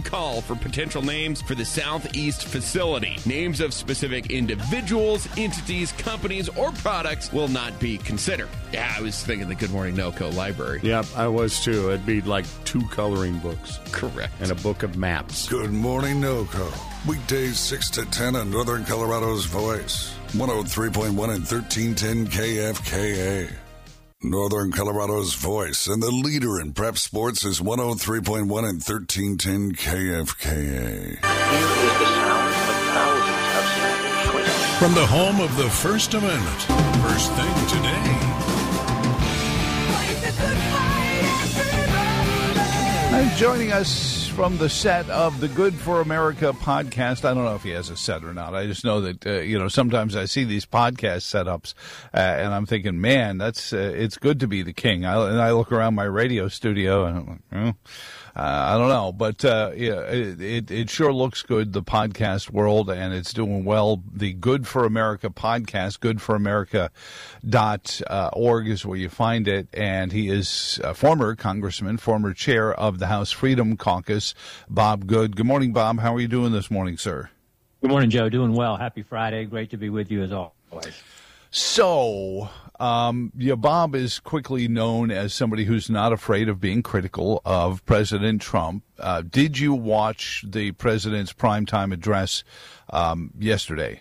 call for potential names for the Southeast facility. Names of specific individuals, entities, companies, or products will not be considered. Yeah, I was thinking the Good Morning NoCo library. Yep, I was too. It'd be like 2 coloring books. Correct. And a book of maps. Good Morning NoCo. Weekdays 6 to 10 on Northern Colorado's Voice. 103.1 and 1310 KFKA. Northern Colorado's Voice and the leader in prep sports is 103.1 and 1310 KFKA. Here is the sound of thousands of Spanish whistles. From the home of the First Amendment, first thing today. And joining us from the set of the Good for America podcast. I don't know if he has a set or not. I just know that, sometimes I see these podcast setups and I'm thinking, man, that's it's good to be the king. And I look around my radio studio and I'm like, I don't know. But, it sure looks good, the podcast world, and it's doing well. The Good for America podcast, goodforamerica.org is where you find it. And he is a former congressman, former chair of the House Freedom Caucus, Bob Good. Good morning, Bob. How are you doing this morning, sir? Good morning, Joe. Doing well. Happy Friday. Great to be with you as always. So, Bob is quickly known as somebody who's not afraid of being critical of President Trump. Did you watch the president's primetime address yesterday?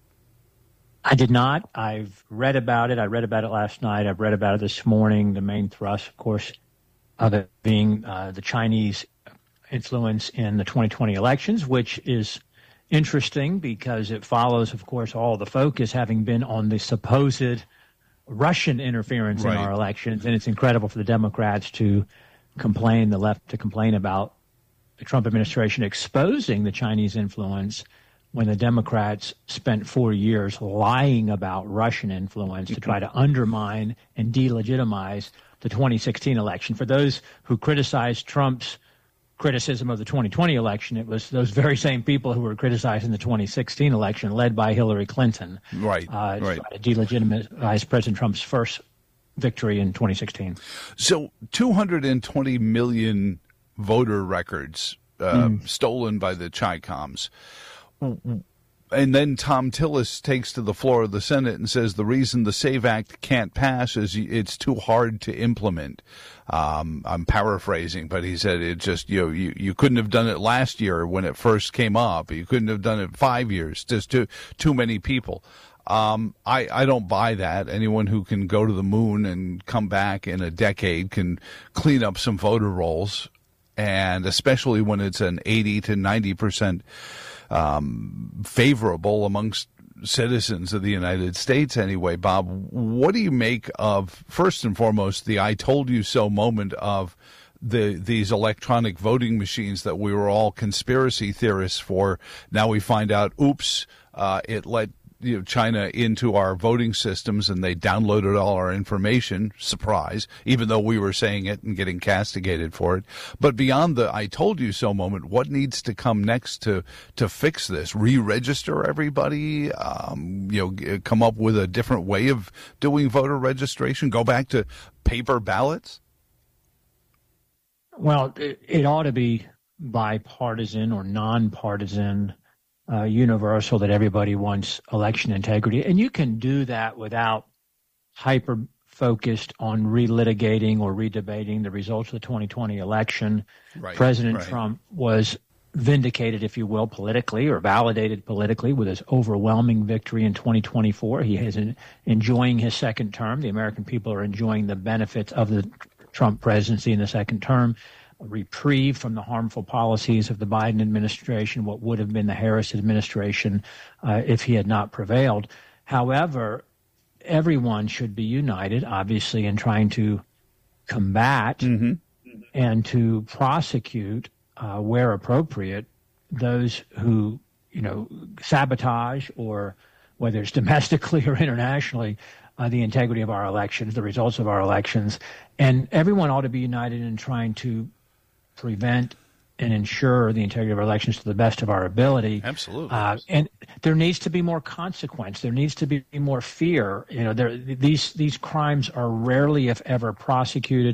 I did not. I've read about it. I read about it last night. I've read about it this morning. The main thrust, of course, of it being the Chinese influence in the 2020 elections, which is interesting because it follows, of course, all the focus having been on the supposed Russian interference in our elections. And it's incredible for the Democrats to complain, the left to complain about the Trump administration exposing the Chinese influence when the Democrats spent 4 years lying about Russian influence to try to undermine and delegitimize the 2016 election. For those who criticized Trump's criticism of the 2020 election, it was those very same people who were criticizing the 2016 election, led by Hillary Clinton, to try to delegitimize President Trump's first victory in 2016. So 220 million voter records stolen by the Chi-Coms. And then Tom Tillis takes to the floor of the Senate and says the reason the SAVE Act can't pass is it's too hard to implement. I'm paraphrasing, but he said it just, you couldn't have done it last year when it first came up. You couldn't have done it 5 years. Just too many people. I don't buy that. Anyone who can go to the moon and come back in a decade can clean up some voter rolls, and especially when it's an 80 to 90% favorable amongst citizens of the United States anyway. Bob, what do you make of, first and foremost, the I told you so moment of these electronic voting machines that we were all conspiracy theorists for? Now we find out, oops, it let China into our voting systems and they downloaded all our information. Surprise, even though we were saying it and getting castigated for it. But beyond the I told you so moment, what needs to come next to fix this? Re-register everybody? Come up with a different way of doing voter registration? Go back to paper ballots? Well, it ought to be bipartisan or nonpartisan, universal, that everybody wants election integrity. And you can do that without hyper-focused on relitigating or redebating the results of the 2020 election. President Trump was vindicated, if you will, politically, or validated politically with his overwhelming victory in 2024. He is enjoying his second term. The American people are enjoying the benefits of the Trump presidency in the second term. A reprieve from the harmful policies of the Biden administration, what would have been the Harris administration if he had not prevailed. However, everyone should be united, obviously, in trying to combat and to prosecute, where appropriate, those who, sabotage, or whether it's domestically or internationally, the integrity of our elections, the results of our elections. And everyone ought to be united in trying to prevent and ensure the integrity of our elections to the best of our ability. Absolutely. And there needs to be more consequence. There needs to be more fear. These crimes are rarely, if ever, prosecuted.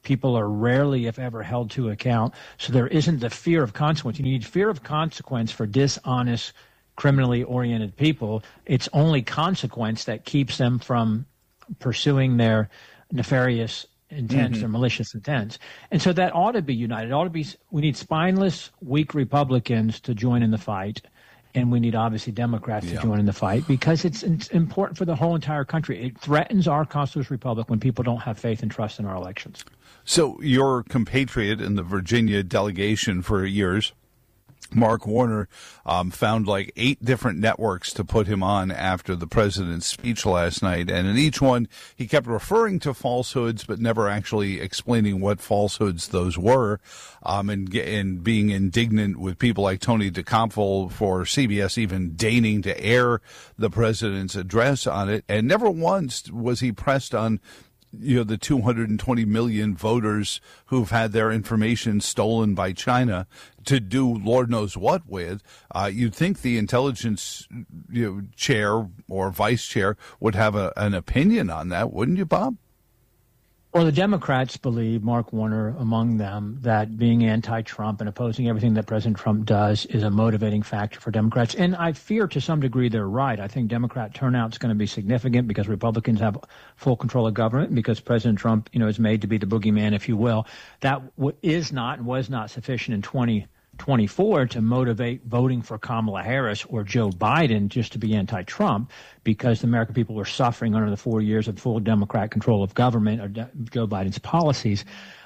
People are rarely, if ever, held to account. So there isn't the fear of consequence. You need fear of consequence for dishonest, criminally oriented people. It's only consequence that keeps them from pursuing their nefarious intents or malicious intents. And so that ought to be united. It ought to be. We need spineless, weak Republicans to join in the fight. And we need, obviously, Democrats to join in the fight, because it's important for the whole entire country. It threatens our constitutional republic when people don't have faith and trust in our elections. So your compatriot in the Virginia delegation for years, Mark Warner, found like 8 different networks to put him on after the president's speech last night. And in each one, he kept referring to falsehoods, but never actually explaining what falsehoods those were, and being indignant with people like Tony DeCompville for CBS even deigning to air the president's address on it. And never once was he pressed on the 220 million voters who've had their information stolen by China to do Lord knows what with. You'd think the intelligence chair or vice chair would have an opinion on that, wouldn't you, Bob? Well, the Democrats believe, Mark Warner among them, that being anti-Trump and opposing everything that President Trump does is a motivating factor for Democrats. And I fear to some degree they're right. I think Democrat turnout is going to be significant because Republicans have full control of government, because President Trump, is made to be the boogeyman, if you will. That is not and was not sufficient in 2024 to motivate voting for Kamala Harris or Joe Biden just to be anti-Trump, because the American people were suffering under the 4 years of full Democrat control of government or Joe Biden's policies.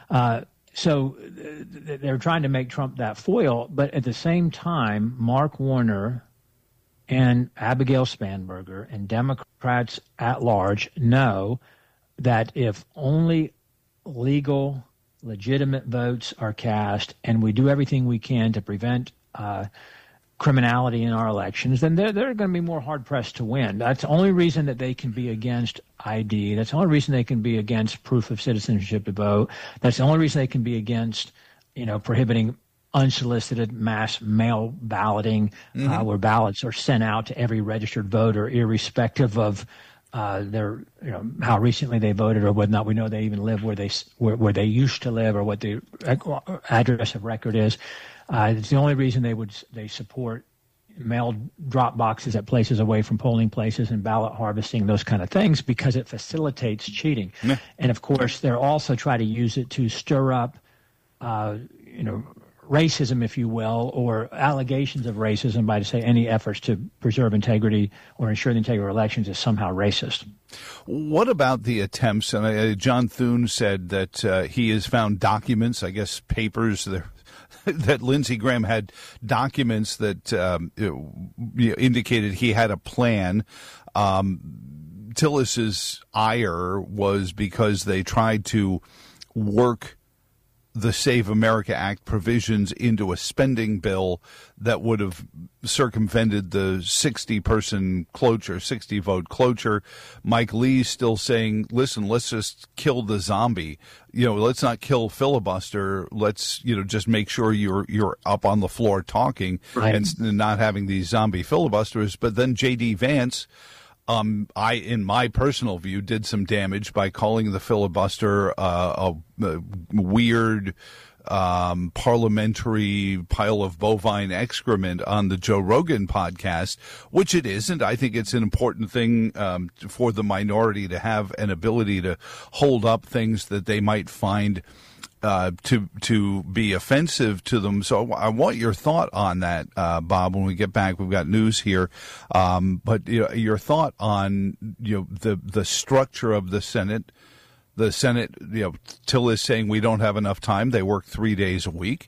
So they're trying to make Trump that foil. But at the same time, Mark Warner and Abigail Spanberger and Democrats at large know that if only legitimate votes are cast, and we do everything we can to prevent criminality in our elections, then they're going to be more hard-pressed to win. That's the only reason that they can be against ID. That's the only reason they can be against proof of citizenship to vote. That's the only reason they can be against, prohibiting unsolicited mass mail balloting, where ballots are sent out to every registered voter, irrespective of their, how recently they voted, or whether or not we know they even live where they used to live, or what the address of record is. It's the only reason they support mail drop boxes at places away from polling places and ballot harvesting, those kind of things, because it facilitates cheating. Yeah. And of course, they're also trying to use it to stir up, racism, if you will, or allegations of racism by, to say, any efforts to preserve integrity or ensure the integrity of elections is somehow racist. What about the attempts? And John Thune said that he has found documents, I guess papers, that Lindsey Graham had documents that indicated he had a plan. Tillis's ire was because they tried to work the Save America Act provisions into a spending bill that would have circumvented the 60-vote cloture. Mike Lee's still saying, listen, let's just kill the zombie. Let's not kill filibuster. Let's, just make sure you're up on the floor talking, right, and not having these zombie filibusters. But then J.D. Vance, in my personal view, did some damage by calling the filibuster a weird parliamentary pile of bovine excrement on the Joe Rogan podcast, which it isn't. I think it's an important thing for the minority to have an ability to hold up things that they might find to be offensive to them. So I want your thought on that, Bob. When we get back, we've got news here. But your thought on the structure of the Senate. The Senate, Tillis saying we don't have enough time. They work 3 days a week.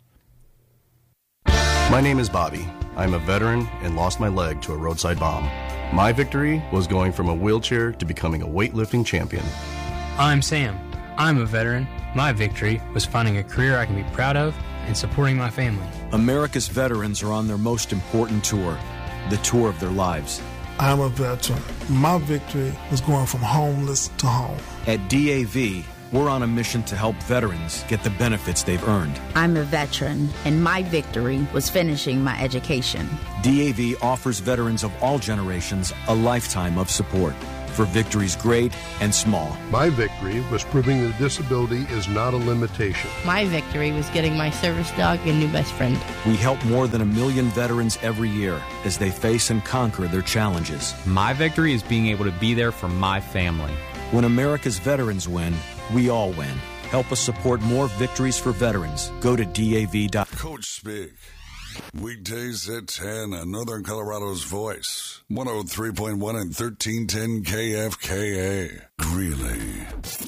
My name is Bobby. I'm a veteran and lost my leg to a roadside bomb. My victory was going from a wheelchair to becoming a weightlifting champion. I'm Sam. I'm a veteran. My victory was finding a career I can be proud of and supporting my family. America's veterans are on their most important tour, the tour of their lives. I'm a veteran. My victory was going from homeless to home. At DAV, we're on a mission to help veterans get the benefits they've earned. I'm a veteran, and my victory was finishing my education. DAV offers veterans of all generations a lifetime of support. for victories great and small. My victory was proving that disability is not a limitation. My victory was getting my service dog a new best friend. We help more than 1 million veterans every year as they face and conquer their challenges. My victory is being able to be there for my family. When America's veterans win, we all win. Help us support more victories for veterans. Go to DAV. Coach Speak. Weekdays at 10 on Northern Colorado's Voice. 103.1 and 1310 KFKA. Greeley.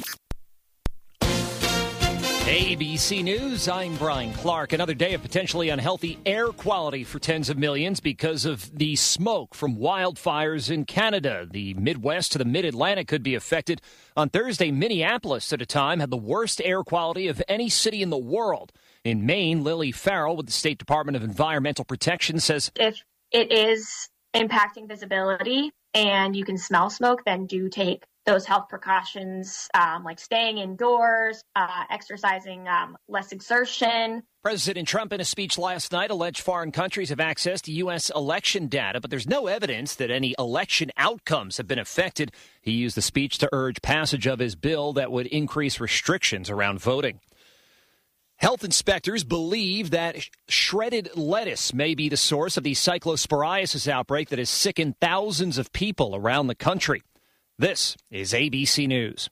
ABC News, I'm Brian Clark. Another day of potentially unhealthy air quality for tens of millions because of the smoke from wildfires in Canada. The Midwest to the Mid-Atlantic could be affected. On Thursday, Minneapolis at a time had the worst air quality of any city in the world. In Maine, Lily Farrell with the State Department of Environmental Protection says, if it is impacting visibility and you can smell smoke, then do take those health precautions, like staying indoors, exercising less exertion. President Trump, in a speech last night, alleged foreign countries have access to U.S. election data, but there's no evidence that any election outcomes have been affected. He used the speech to urge passage of his bill that would increase restrictions around voting. Health inspectors believe that shredded lettuce may be the source of the cyclosporiasis outbreak that has sickened thousands of people around the country. This is ABC News.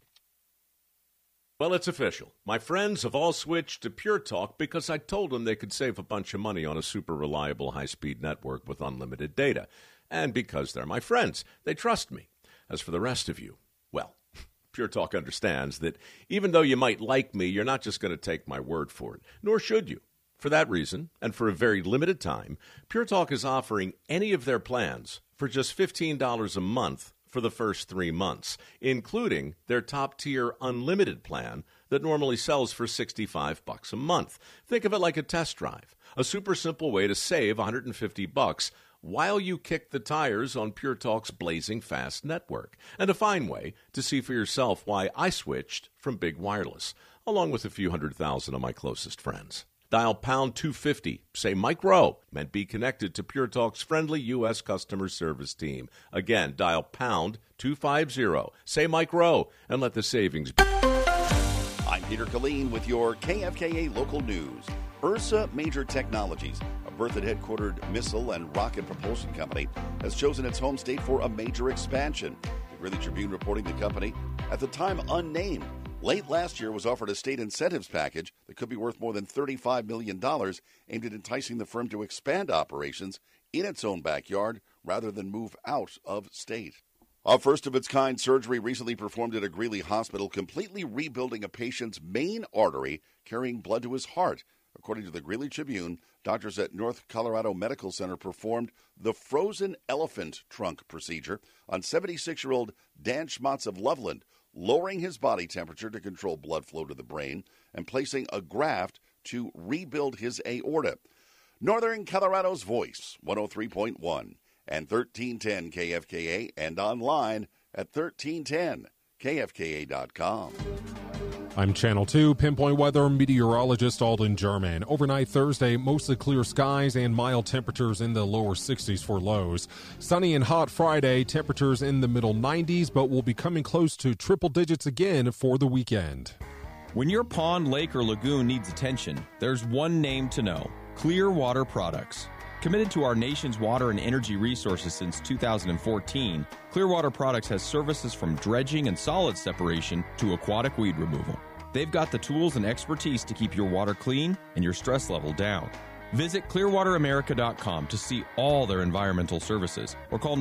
Well, it's official. My friends have all switched to Pure Talk because I told them they could save a bunch of money on a super reliable high-speed network with unlimited data. And because they're my friends, they trust me. As for the rest of you, well, Pure Talk understands that even though you might like me, you're not just going to take my word for it, nor should you. For that reason, and for a very limited time, Pure Talk is offering any of their plans for just $15 a month for the first 3 months, including their top-tier unlimited plan that normally sells for $65 a month. Think of it like a test drive, a super simple way to save $150 while you kick the tires on Pure Talk's blazing fast network, and a fine way to see for yourself why I switched from big wireless, along with a few 100,000 of my closest friends. Dial pound 250, say Mike Rowe, and be connected to Pure Talk's friendly U.S. customer service team. Again, dial pound 250, say Mike Rowe, and let the savings be. I'm Peter Killeen with your KFKA local news. Ursa Major Technologies, a Berthoud-headquartered missile and rocket propulsion company, has chosen its home state for a major expansion. The Greeley Tribune reporting the company, at the time unnamed, late last year was offered a state incentives package that could be worth more than $35 million, aimed at enticing the firm to expand operations in its own backyard rather than move out of state. A first-of-its-kind surgery recently performed at a Greeley hospital, completely rebuilding a patient's main artery carrying blood to his heart. According to the Greeley Tribune, doctors at North Colorado Medical Center performed the frozen elephant trunk procedure on 76-year-old Dan Schmatz of Loveland, lowering his body temperature to control blood flow to the brain and placing a graft to rebuild his aorta. Northern Colorado's Voice, 103.1 and 1310 KFKA, and online at 1310kfka.com. I'm Channel 2 Pinpoint Weather meteorologist Alden German. Overnight Thursday, mostly clear skies and mild temperatures in the lower 60s for lows. Sunny and hot Friday, temperatures in the middle 90s, but will be coming close to triple digits again for the weekend. When your pond, lake, or lagoon needs attention, there's one name to know: Clearwater Products. Committed to our nation's water and energy resources since 2014, Clearwater Products has services from dredging and solid separation to aquatic weed removal. They've got the tools and expertise to keep your water clean and your stress level down. Visit clearwateramerica.com to see all their environmental services, or call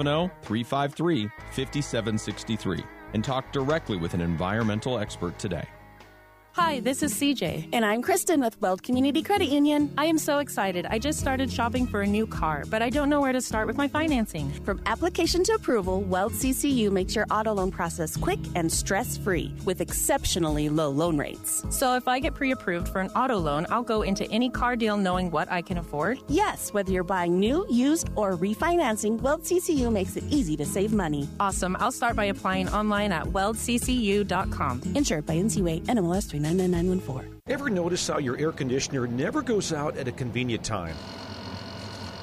970-353-5763 and talk directly with an environmental expert today. Hi, this is CJ. And I'm Kristen with Weld Community Credit Union. I am so excited. I just started shopping for a new car, but I don't know where to start with my financing. From application to approval, Weld CCU makes your auto loan process quick and stress-free with exceptionally low loan rates. So if I get pre-approved for an auto loan, I'll go into any car deal knowing what I can afford? Yes, whether you're buying new, used, or refinancing, Weld CCU makes it easy to save money. Awesome. I'll start by applying online at weldccu.com. Insured by NCUA, NMLS 399914. Ever notice how your air conditioner never goes out at a convenient time?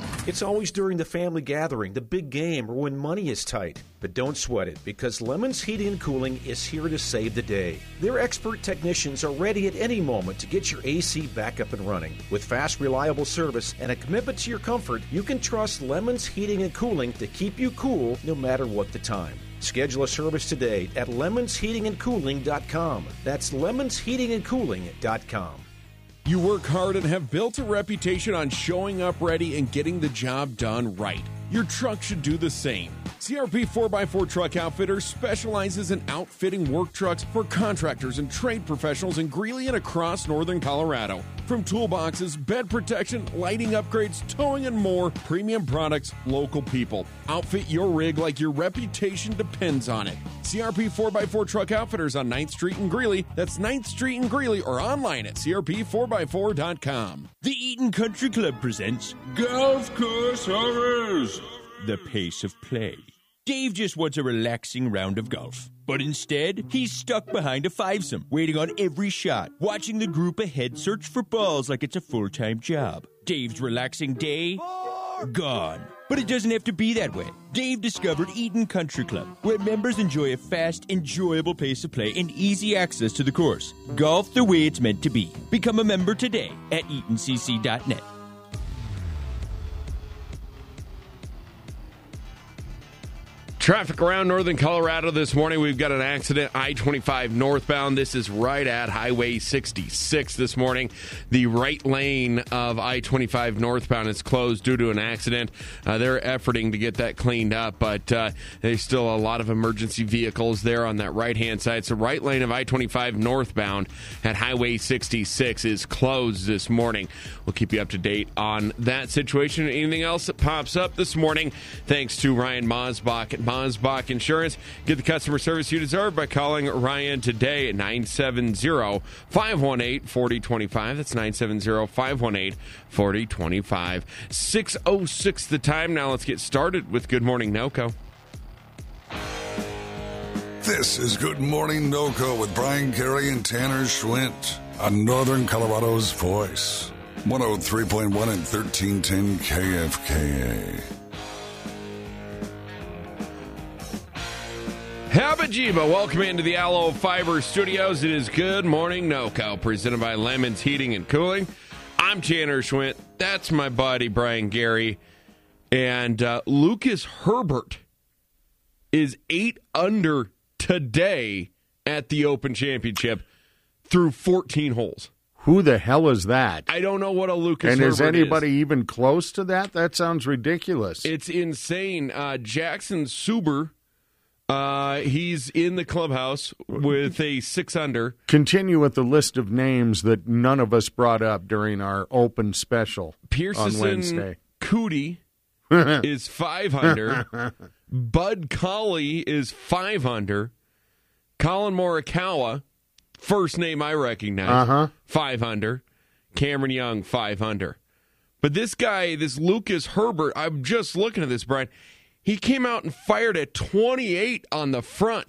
It's always during the family gathering, the big game, or when money is tight. But don't sweat it, because Lemons Heating and Cooling is here to save the day. Their expert technicians are ready at any moment to get your AC back up and running. With fast, reliable service and a commitment to your comfort, you can trust Lemons Heating and Cooling to keep you cool no matter what the time. Schedule a service today at lemonsheatingandcooling.com. That's lemonsheatingandcooling.com. You work hard and have built a reputation on showing up ready and getting the job done right. Your truck should do the same. CRP 4x4 Truck Outfitters specializes in outfitting work trucks for contractors and trade professionals in Greeley and across northern Colorado. From toolboxes, bed protection, lighting upgrades, towing, and more, premium products, local people. Outfit your rig like your reputation depends on it. CRP 4x4 Truck Outfitters on 9th Street in Greeley. That's 9th Street in Greeley, or online at crp4x4.com. The Eaton Country Club presents Golf Course Horrors, the pace of play. Dave just wants a relaxing round of golf. But instead, he's stuck behind a fivesome, waiting on every shot, watching the group ahead search for balls like it's a full-time job. Dave's relaxing day, gone. But it doesn't have to be that way. Dave discovered Eaton Country Club, where members enjoy a fast, enjoyable pace of play and easy access to the course. Golf the way it's meant to be. Become a member today at EatonCC.net. Traffic around northern Colorado this morning. We've got an accident, I-25 northbound. This is right at Highway 66 this morning. The right lane of I-25 northbound is closed due to an accident. They're efforting to get that cleaned up, but there's still a lot of emergency vehicles there on that right-hand side. So right lane of I-25 northbound at Highway 66 is closed this morning. We'll keep you up to date on that situation. Anything else that pops up this morning, thanks to Ryan Mosbach at Mosbach Insurance. Get the customer service you deserve by calling Ryan today at 970-518-4025. That's 970-518-4025. 6:06 the time. Now let's get started with Good Morning NoCo. This is Good Morning NoCo with Brian Carey and Tanner Schwint on Northern Colorado's Voice. 103.1 and 1310 KFKA. Habajiba, welcome into the Aloe Fiber Studios. It is Good Morning NoCo, presented by Lemons Heating and Cooling. I'm Tanner Schwint. That's my buddy Brian Gary. And Lucas Herbert is 8 under today at the Open Championship through 14 holes. Who the hell is that? I don't know what a Lucas and Herbert is anybody even close to that? That sounds ridiculous. It's insane. Jackson Suber. He's in the clubhouse with a 6 under. Continue with the list of names that none of us brought up during our open special on Wednesday. Cootie is 5 under. Bud Colley is 5 under. Colin Morikawa, first name I recognize, 5 under. Cameron Young, 5 under. But this guy, this Lucas Herbert, I'm just looking at this, Brian. He came out and fired at 28 on the front.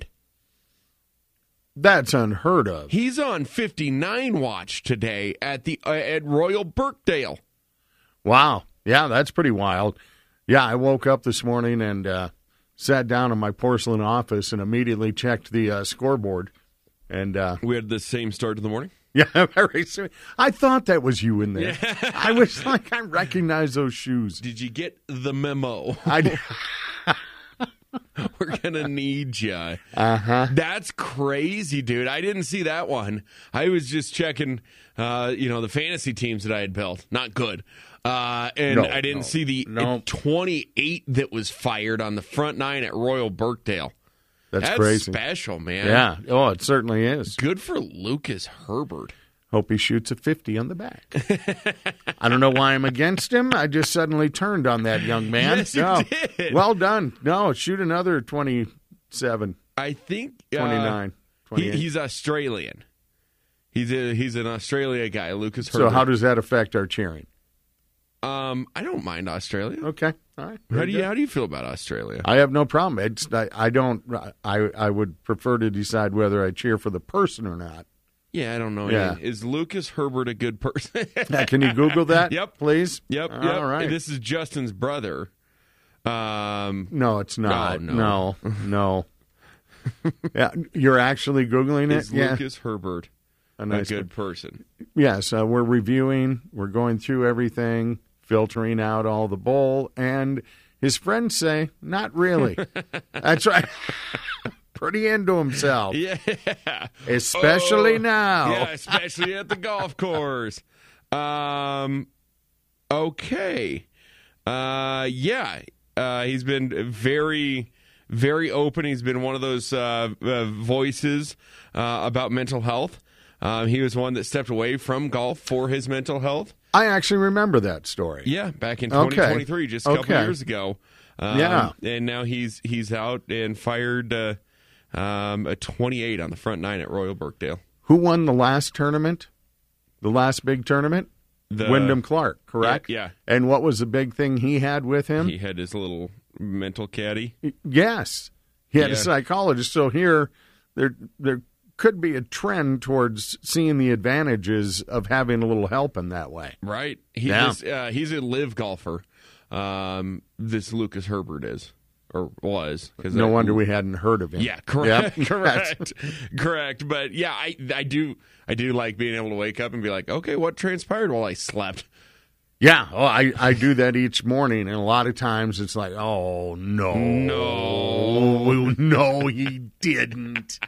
That's unheard of. He's on 59 watch today at Royal Birkdale. Wow. Yeah, that's pretty wild. Yeah, I woke up this morning and sat down in my porcelain office and immediately checked the scoreboard. And we had the same start to the morning? Yeah, very soon. I thought that was you in there. Yeah. I was like, I recognize those shoes. Did you get the memo? I did. We're going to need you. Uh-huh. That's crazy, dude. I didn't see that one. I was just checking, the fantasy teams that I had built. Not good. I didn't see the 28 that was fired on the front 9 at Royal Birkdale. That's crazy. Special, man. Yeah. Oh, it certainly is. Good for Lucas Herbert. Hope he shoots a 50 on the back. I don't know why I'm against him. I just suddenly turned on that young man. Yes, you did. Well done. No, shoot another 27. I think 29. He's Australian. He's an Australia guy, Lucas Herbert. So how does that affect our cheering? I don't mind Australia. Okay. All right. How do you feel about Australia? I have no problem. I would prefer to decide whether I cheer for the person or not. Yeah, I don't know. Yeah. Is Lucas Herbert a good person? Can you Google that, Yep. please? Yep. All right. This is Justin's brother. No, it's not. No. No. Yeah, you're actually Googling it? Is Lucas Herbert a good person? Yes, we're reviewing. We're going through everything, filtering out all the bull, and his friends say, not really. That's right. Pretty into himself. Yeah. Especially now. Yeah, especially at the golf course. Okay. He's been very, very open. He's been one of those voices about mental health. He was one that stepped away from golf for his mental health. I actually remember that story. Yeah, back in 2023, just a couple years ago. And now he's out and fired a 28 on the front nine at Royal Birkdale. Who won the last tournament? The last big tournament? Wyndham Clark, correct? Yeah. And what was the big thing he had with him? He had his little mental caddy. Yes. He had a psychologist. So here, there could be a trend towards seeing the advantages of having a little help in that way. Right. He's a live golfer. This Lucas Herbert is. Or was. No wonder we hadn't heard of him. Yeah, correct. Yep. Correct. But yeah, I do like being able to wake up and be like, okay, what transpired while I slept? Yeah, I do that each morning, and a lot of times it's like, oh, no, he didn't.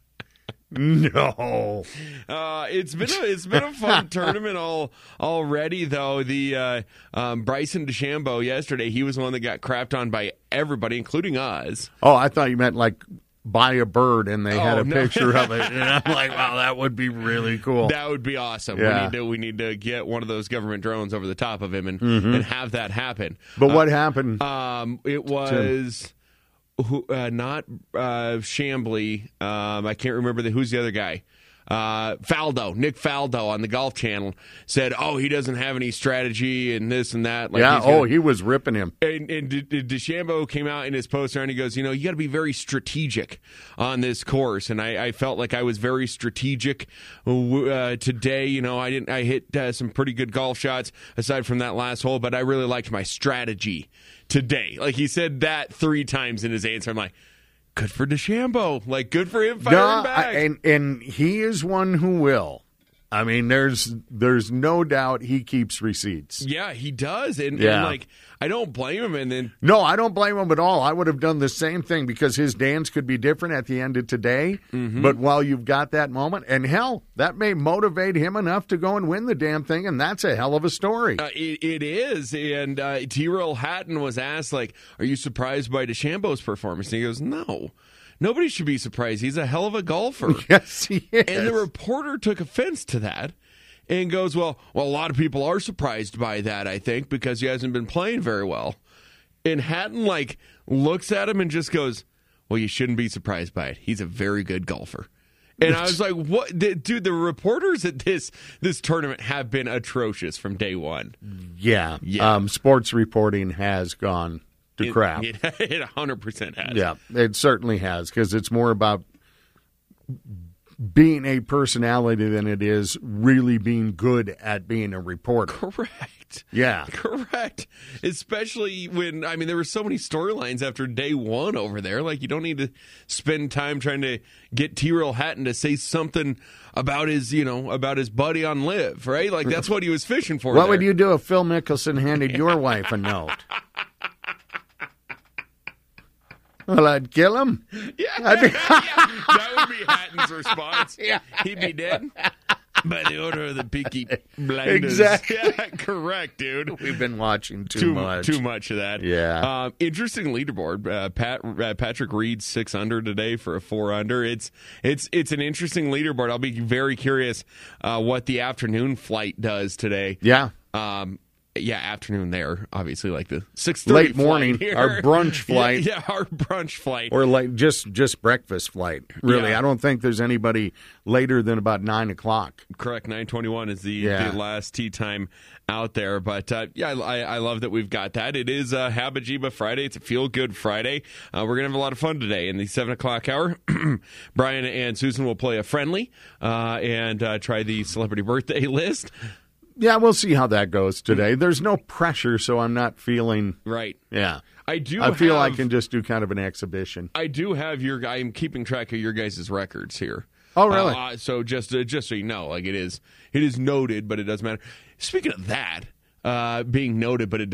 No. It's been a fun tournament already, though. The Bryson DeChambeau yesterday, he was the one that got crapped on by everybody, including us. Oh, I thought you meant like buy a bird and they had a picture of it. And I'm like, wow, that would be really cool. That would be awesome. Yeah. We need to get one of those government drones over the top of him and have that happen. But what happened? It was not Chambly. I can't remember who's the other guy. Nick Faldo on the Golf Channel said, he doesn't have any strategy and this and that. He was ripping him. And DeChambeau came out in his poster and he goes, you got to be very strategic on this course. And I felt like I was very strategic today. I hit some pretty good golf shots aside from that last hole, but I really liked my strategy today. Like he said that 3 times in his answer. I'm like, good for DeChambeau. Like, good for him firing back. And he is one who will. I mean, there's no doubt he keeps receipts. Yeah, he does. And I don't blame him. And then no, I don't blame him at all. I would have done the same thing because his dance could be different at the end of today. Mm-hmm. But while you've got that moment, and hell, that may motivate him enough to go and win the damn thing, and that's a hell of a story. It is. And Tyrrell Hatton was asked, are you surprised by DeChambeau's performance? And he goes, no. Nobody should be surprised. He's a hell of a golfer. Yes, he is. And the reporter took offense to that and goes, well, a lot of people are surprised by that, I think, because he hasn't been playing very well. And Hatton, looks at him and just goes, well, you shouldn't be surprised by it. He's a very good golfer. And I was like, what? Dude, the reporters at this tournament have been atrocious from day one. Yeah. Sports reporting has gone to crap. It 100% has. Yeah, it certainly has, because it's more about being a personality than it is really being good at being a reporter. Correct. Yeah. Correct. Especially when, there were so many storylines after day one over there. You don't need to spend time trying to get Tyrrell Hatton to say something about his, about his buddy on Live, right? That's what he was fishing for. What would you do if Phil Mickelson handed your wife a note? Well, I'd kill him. Yeah, that would be Hatton's response. Yeah. He'd be dead by the order of the Peaky Blinders. Exactly. Yeah, correct, dude. We've been watching too much. Too much of that. Yeah. Interesting leaderboard. Patrick Reed 6 under today for a 4 under. It's an interesting leaderboard. I'll be very curious what the afternoon flight does today. Yeah. afternoon there. Obviously, like the 6:30 late morning, flight our brunch flight. Yeah, our brunch flight. Or like just breakfast flight. Really, I don't think there's anybody later than about 9 o'clock. Correct. 9:21 is the last tee time out there. But I love that we've got that. It is Habba-Jibba Friday. It's a feel-good Friday. We're going to have a lot of fun today. In the 7 o'clock hour, Brian and Susan will play a friendly and try the celebrity birthday list. Yeah, we'll see how that goes today. There's no pressure, so I'm not feeling... Right. Yeah. I feel I can just do kind of an exhibition. I do have I'm keeping track of your guys' records here. Oh, really? So just so you know, like it is noted, but it doesn't matter. Speaking of that, being noted, but it